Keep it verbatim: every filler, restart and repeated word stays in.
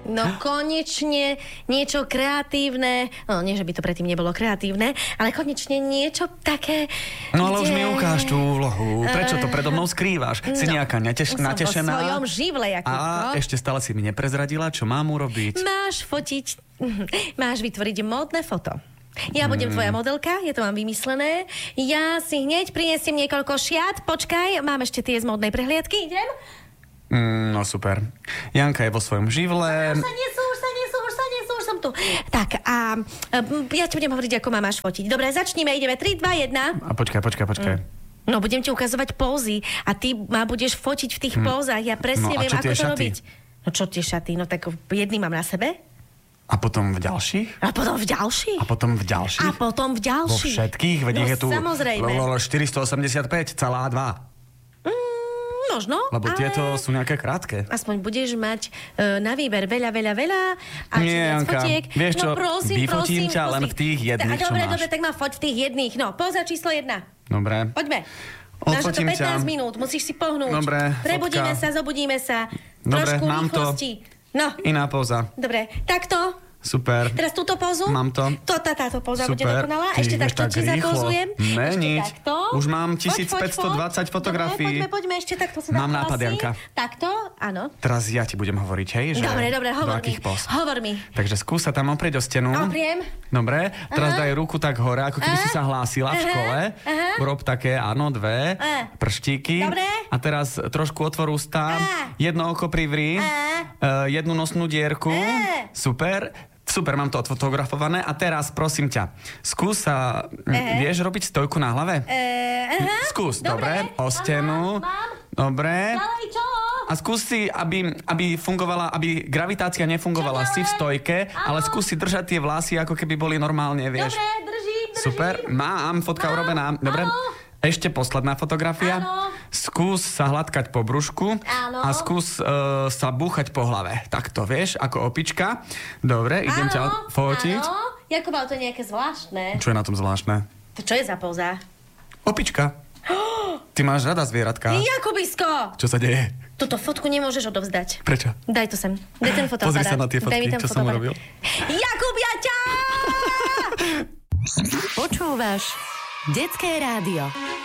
No konečne niečo kreatívne. No nie, že by to predtým nebolo kreatívne, ale konečne niečo také... No ale kde... už mi ukáž tú úlohu. Prečo to predo mnou skrývaš? Si no, nejaká neteš- natešená? Som vo svojom živle, Jakubko. A ešte stále si mi neprezradila, čo mám urobiť? Máš fotiť... Máš vytvoriť módne foto. Ja budem tvoja modelka, ja to mám vymyslené. Ja si hneď prinesiem niekoľko šiat. Počkaj, mám ešte tie z módnej prehliadky. Idem? Mm, no super. Janka je vo svojom živle. Už sa nesú, už sa nesú, už sa nesú, už som tu. Tak a ja ti budem hovoriť, ako ma máš fotiť. Dobre, začníme, ideme. tri, dva, jeden. A počkaj, počkaj, počkaj. Mm. No, budem ti ukazovať pózy a ty ma budeš fotiť v tých mm. pózach. Ja presne no, viem, ako to šaty? robiť. No čo tie šaty? No tak jedný mám na sebe. A potom v ďalších? A potom v ďalších? A potom v ďalších? A potom v ďalších. Vo všetkých? Veď no, je tu samozrejme. štyristoosemdesiatpäť celá dva. Možno, Lebo ale... tieto sú nejaké krátke. Aspoň budeš mať uh, na výber veľa, veľa, veľa. A nie, Janka, vieš čo, no, prosím, vyfotím prosím, ťa prosím. len v tých jedných, Ta, čo dobre, máš. Dobre, tak ma foť v tých jedných. No, poza číslo jedna. Dobre. Poďme. Máš to Odfotím pätnásť ťa. minút, musíš si pohnúť. Dobre, Prebudíme fotka. sa, zobudíme sa. Dobre, Trošku mám to. rýchlosti. No. Iná póza. Dobre, takto. Super. Teraz túto pózu. Mám to. To, tá, táto póza bude Super. dokonalá. Ty Ešte ideš takto tak ti rýchlo. zapózujem. Meniť. Ešte takto. Už mám Poď, tisícpäťstodvadsať poď, poď. fotografií. Dobre, poďme, poďme ešte takto sa Mám nápad, hlasí. Janka. Takto, áno. Teraz ja ti budem hovoriť, hej? Že Dobre, dobre, do hovor mi. akých póz. Hovor mi. Takže skús sa tam oprieť o stenu. Opriem. Dobre, teraz Aha. daj ruku tak hore, ako keby Aha. si sa hlásila v Aha. škole. Aha. Urob také, áno, dve Aha. prštíky. Dobre. A teraz trošku otvor ústa. Aha. Jedno oko privri. Aha. Uh, jednu nosnú dierku. Aha. Super. Super, mám to odfotografované. A teraz, prosím ťa, skús sa... Aha. Vieš robiť stojku na hlave? E, aha. Skús, dobre. O stenu. Aha, mám. Dobre. Ďalej čo? A skús si, aby, aby fungovala, aby gravitácia nefungovala. Čo Si v ďalej? stojke, ale Áno. skús si držať tie vlasy, ako keby boli normálne, vieš. Dobre, držím, držím. Super, mám, fotka Mám. urobená. Dobre. Áno. Ešte posledná fotografia. Áno. Skús sa hladkať po brúšku Áno. a skús uh, sa búchať po hlave. Takto, vieš, ako opička. Dobre, idem ťa Áno, fotiť. áno. Jakub, ale to je nejaké zvláštne. Čo je na tom zvláštne? To čo je za póza? Opička. Ty máš rada zvieratka. Jakubisko! Čo sa deje? Túto fotku nemôžeš odovzdať. Prečo? Daj to sem. Daj ten fotoaparát. Pozri sa na tie Daj mi fotky, ten čo som fotoaparát. urobil. Jakub, ja ťa! Počúvaš Detské rádio.